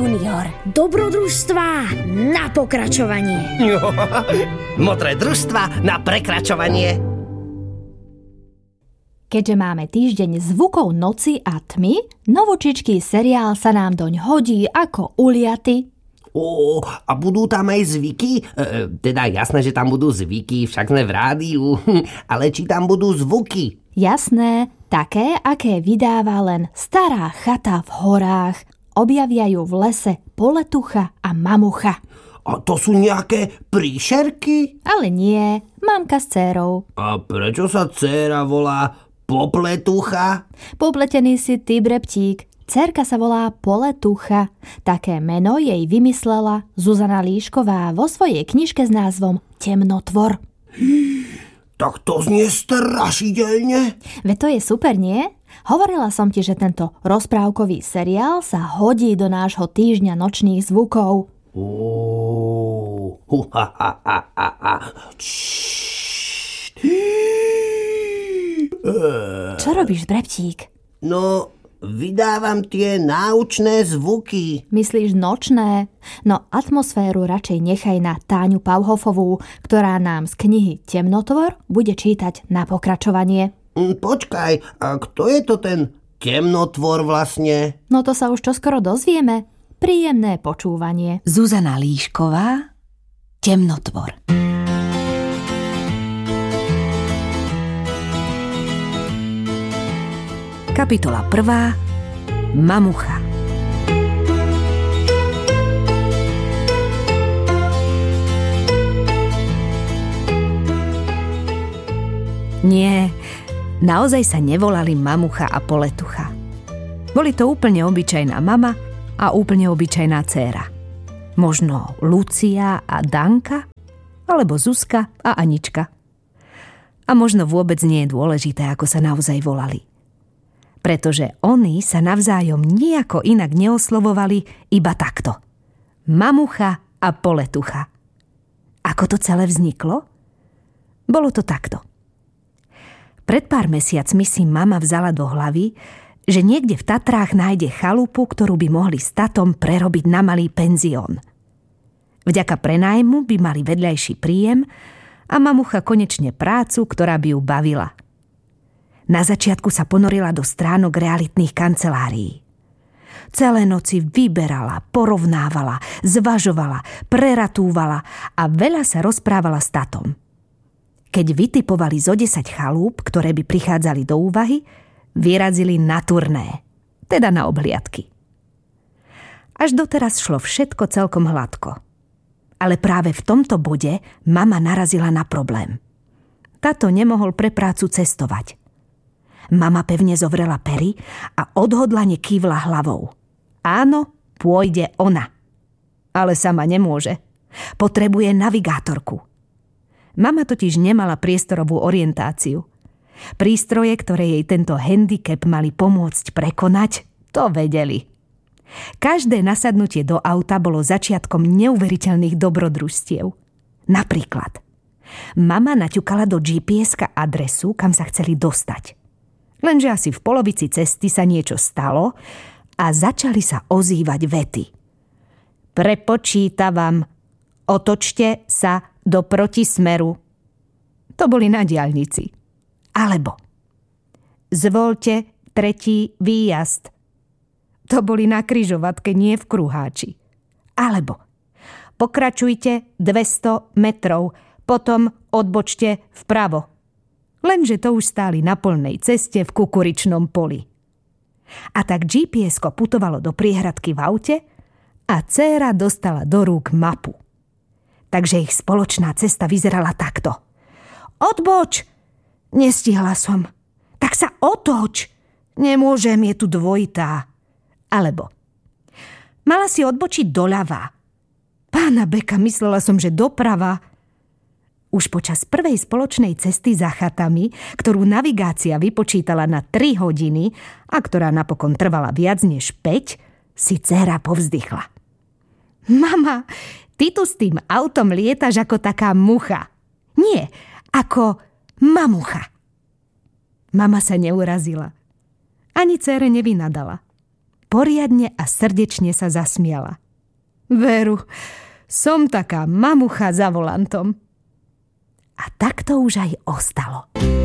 Junior. Dobrodružstvá na pokračovanie. Modré družstva na prekračovanie. Keďže máme týždeň zvukov noci a tmy, novočičký seriál sa nám doň hodí ako uliaty. A budú tam aj zvyky? Teda jasné, že tam budú zvyky, však sme v rádiu. Ale či tam budú zvuky? Jasné, také, aké vydáva len stará chata v horách. Objavia ju v lese poletucha a mamucha. A to sú nejaké príšerky? Ale nie, mamka s dcérou. A prečo sa dcéra volá Popletucha? Popletený si ty, Breptík. Dcérka sa volá Poletucha. Také meno jej vymyslela Zuzana Líšková vo svojej knižke s názvom Temnotvor. Tak to znie strašidelne. Veď to je super, nie? Hovorila som ti, že tento rozprávkový seriál sa hodí do nášho týždňa nočných zvukov. Čo robíš, Breptík? No, vydávam tie náučné zvuky. Myslíš nočné? No atmosféru radšej nechaj na Táňu Pauhofovú, ktorá nám z knihy Temnotvor bude čítať na pokračovanie. Počkaj, a kto je to ten temnotvor vlastne? No to sa už čoskoro dozvieme. Príjemné počúvanie. Zuzana Líšková, Temnotvor. Kapitola 1. Mamucha. Nie, naozaj sa nevolali Mamucha a Poletucha. Boli to úplne obyčajná mama a úplne obyčajná dcéra. Možno Lucia a Danka, alebo Zuzka a Anička. A možno vôbec nie je dôležité, ako sa naozaj volali. Pretože oni sa navzájom nijako inak neoslovovali, iba takto. Mamucha a Poletucha. Ako to celé vzniklo? Bolo to takto. Pred pár mesiacmi si mama vzala do hlavy, že niekde v Tatrách nájde chalupu, ktorú by mohli s tatom prerobiť na malý penzión. Vďaka prenájmu by mali vedľajší príjem a mamucha konečne prácu, ktorá by ju bavila. Na začiatku sa ponorila do stránok realitných kancelárií. Celé noci vyberala, porovnávala, zvažovala, preratúvala a veľa sa rozprávala s tatom. Keď vytipovali zo 10 chalúp, ktoré by prichádzali do úvahy, vyrazili na turné, teda na obhliadky. Až doteraz šlo všetko celkom hladko. Ale práve v tomto bode mama narazila na problém. Tato nemohol pre prácu cestovať. Mama pevne zovrela pery a odhodlane kývla hlavou. Áno, pôjde ona. Ale sama nemôže. Potrebuje navigátorku. Mama totiž nemala priestorovú orientáciu. Prístroje, ktoré jej tento handicap mali pomôcť prekonať, to vedeli. Každé nasadnutie do auta bolo začiatkom neuveriteľných dobrodružstiev. Napríklad, mama naťukala do GPS-ka adresu, kam sa chceli dostať. Lenže asi v polovici cesty sa niečo stalo a začali sa ozývať vety. Prepočítavam, otočte sa do protismeru. To boli na diaľnici. Alebo zvoľte tretí výjazd. To boli na križovatke, nie v kruháči. Alebo pokračujte 200 metrov, potom odbočte vpravo. Lenže to už stáli na poľnej ceste v kukuričnom poli. A tak GPS-ko putovalo do priehradky v aute a dcéra dostala do rúk mapu. Takže ich spoločná cesta vyzerala takto. Odboč! Nestihla som. Tak sa otoč! Nemôžem, je tu dvojitá. Alebo mala si odbočiť doľava. Pána Beka, myslela som, že doprava. Už počas prvej spoločnej cesty za chatami, ktorú navigácia vypočítala na 3 hodiny a ktorá napokon trvala viac než 5, si dcéra povzdychla. Mama, ty tu s tým autom lietaš ako taká mucha. Nie, ako mamucha. Mama sa neurazila. Ani dcére nevynadala. poriadne a srdečne sa zasmiala. Veru, som taká mamucha za volantom. A tak to už aj ostalo.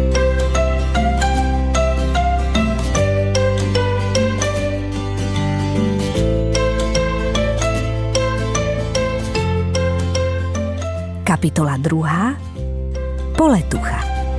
Kapitola 2. Poletucha.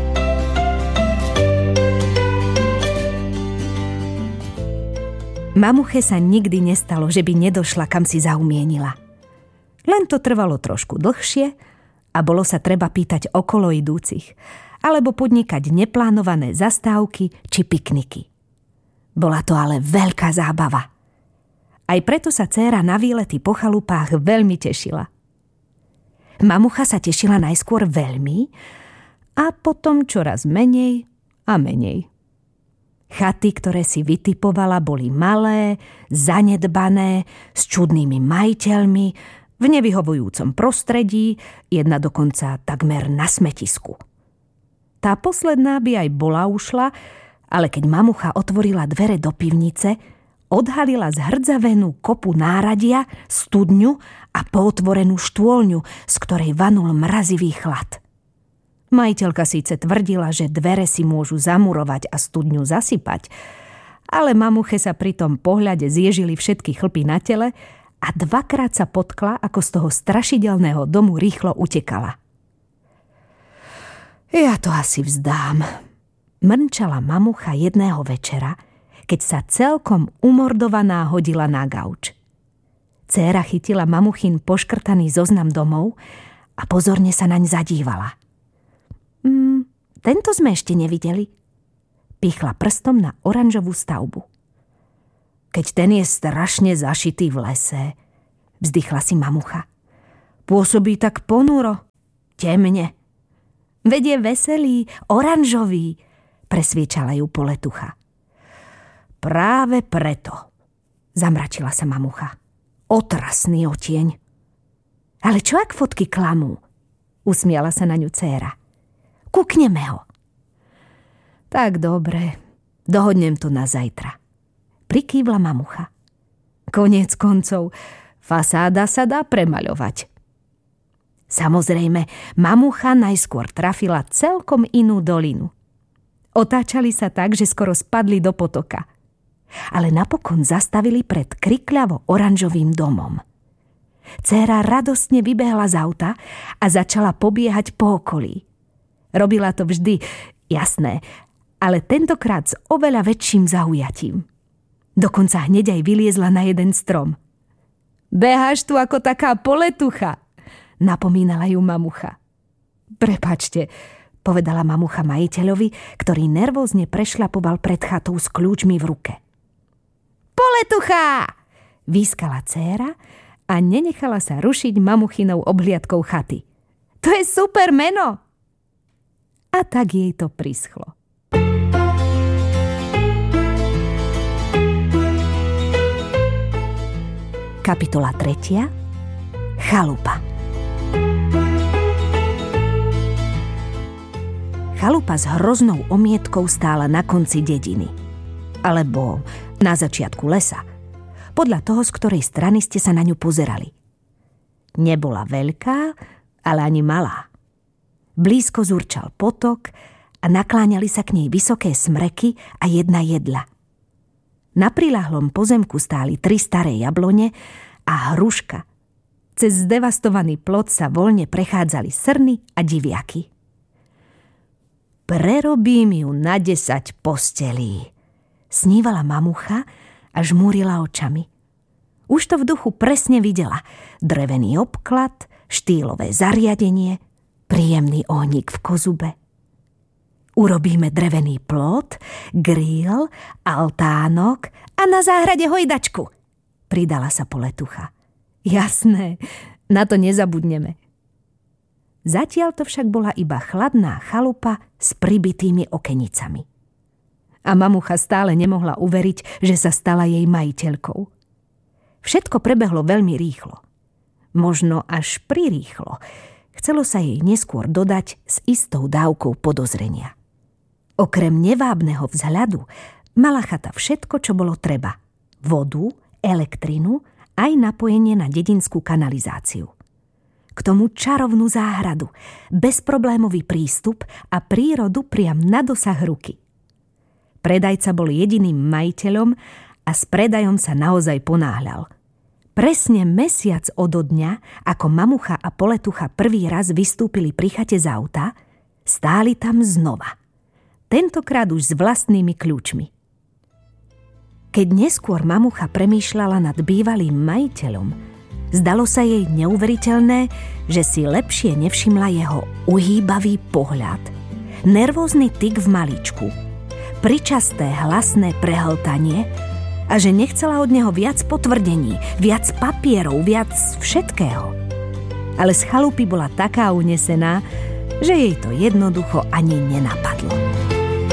Mamuche sa nikdy nestalo, že by nedošla, kam si zaumienila. Len to trvalo trošku dlhšie a bolo sa treba pýtať okolo idúcich, alebo podnikať neplánované zastávky či pikniky. Bola to ale veľká zábava. Aj preto sa dcéra na výlety po chalupách veľmi tešila. Mamucha sa tešila najskôr veľmi a potom čoraz menej a menej. Chaty, ktoré si vytipovala, boli malé, zanedbané, s čudnými majiteľmi, v nevyhovujúcom prostredí, jedna dokonca takmer na smetisku. Tá posledná by aj bola ušla, ale keď mamucha otvorila dvere do pivnice, odhalila zhrdzavenú kopu náradia, studňu a pootvorenú štôlňu, z ktorej vanul mrazivý chlad. Majiteľka síce tvrdila, že dvere si môžu zamurovať a studňu zasypať, ale mamuche sa pri tom pohľade zježili všetky chlpy na tele a dvakrát sa potkla, ako z toho strašidelného domu rýchlo utekala. Ja to asi vzdám, mrnčala mamucha jedného večera, keď sa celkom umordovaná hodila na gauč. Dcéra chytila mamuchin poškrtaný zoznam domov a pozorne sa naň zadívala. Tento sme ešte nevideli. Pichla prstom na oranžovú stavbu. Keď ten je strašne zašitý v lese, vzdychla si mamucha. Pôsobí tak ponuro, temne. Veď je veselý, oranžový, presviečala ju Poletucha. Práve preto, zamračila sa mamucha. Otrasný otieň. Ale čo ak fotky klamú? Usmiala sa na ňu dcéra. Kúkneme ho. Tak dobre, dohodnem to na zajtra. Prikývla mamucha. Koniec koncov, fasáda sa dá premaľovať. Samozrejme, mamucha najskôr trafila celkom inú dolinu. Otáčali sa tak, že skoro spadli do potoka. Ale napokon zastavili pred krikľavo-oranžovým domom. Dcéra radostne vybehla z auta a začala pobiehať po okolí. Robila to vždy, jasné, ale tentokrát s oveľa väčším zaujatím. Dokonca hneď aj vyliezla na jeden strom. Beháš tu ako taká Poletucha, napomínala ju mamucha. Prepáčte, povedala mamucha majiteľovi, ktorý nervózne prešľapoval pred chatou s kľúčmi v ruke. Poletucha! Výskala dcéra a nenechala sa rušiť mamuchinou obhliadkou chaty. To je super meno! A tak jej to prischlo. Kapitola 3. Chalupa. Chalupa s hroznou omietkou stála na konci dediny. Alebo na začiatku lesa. Podľa toho, z ktorej strany ste sa na ňu pozerali. Nebola veľká, ale ani malá. Blízko zurčal potok a nakláňali sa k nej vysoké smreky a jedna jedla. Na priľahlom pozemku stáli 3 staré jablone a hruška. Cez zdevastovaný plot sa voľne prechádzali srny a diviaky. Prerobím ju na 10 postelí, snívala mamucha a žmúrila očami. Už to v duchu presne videla. Drevený obklad, štýlové zariadenie, príjemný ohník v kozube. Urobíme drevený plot, grill, altánok a na záhrade hojdačku, pridala sa Poletucha. Jasné, na to nezabudneme. Zatiaľ to však bola iba chladná chalupa s pribitými okenicami. A mamucha stále nemohla uveriť, že sa stala jej majiteľkou. Všetko prebehlo veľmi rýchlo. Možno až prirýchlo. Chcelo sa jej neskôr dodať s istou dávkou podozrenia. Okrem nevábneho vzhľadu mala chata všetko, čo bolo treba. vodu, elektrinu aj napojenie na dedinskú kanalizáciu. K tomu čarovnú záhradu, bezproblémový prístup a prírodu priam na dosah ruky. Predajca bol jediným majiteľom a s predajom sa naozaj ponáhľal. Presne mesiac odo dňa, ako Mamucha a Poletucha prvý raz vystúpili pri chate z auta, stáli tam znova. Tentokrát už s vlastnými kľúčmi. Keď neskôr Mamucha premýšľala nad bývalým majiteľom, zdalo sa jej neuveriteľné, že si lepšie nevšimla jeho uhýbavý pohľad, nervózny tik v maličku, pričasté hlasné prehltanie a že nechcela od neho viac potvrdení, viac papierov, viac všetkého. Ale z chalupy bola taká unesená, že jej to jednoducho ani nenapadlo.